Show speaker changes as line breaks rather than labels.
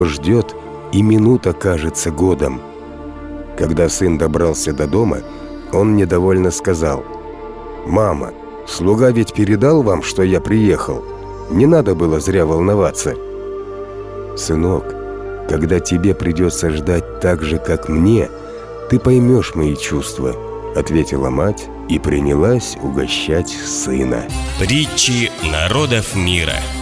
ждет, и минута кажется годом». Когда сын добрался до дома, он недовольно сказал: «Мама, слуга ведь передал вам, что я приехал? Не надо было зря волноваться». «Сынок, когда тебе придется ждать так же, как мне, ты поймешь мои чувства», — ответила мать и принялась угощать сына.
Притчи народов мира.